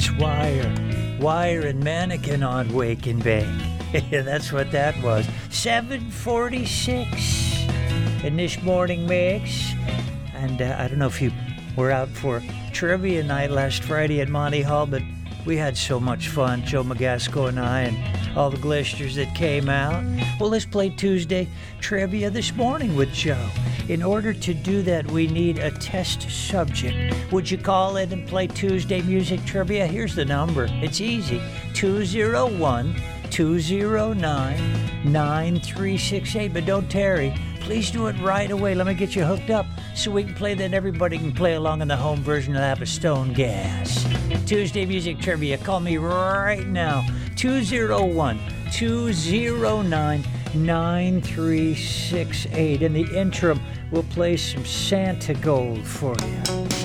It's Wire and Mannequin on Wake and Bake. That's what that was. 7:46 in this morning mix. And I don't know if you were out for trivia night last Friday at Monty Hall, but we had so much fun, Joe Magasco and I, and all the glisters that came out. Well, let's play Tuesday trivia this morning with Joe. In order to do that, we need a test subject. Would you call in and play Tuesday music trivia? Here's the number. It's easy. 201-209-9368. But don't tarry. Please do it right away. Let me get you hooked up so we can play that. Everybody can play along in the home version of Abba Stone Gas. Tuesday music trivia. Call me right now. 201-209-9368. In the interim, we'll play some Santa Gold for you.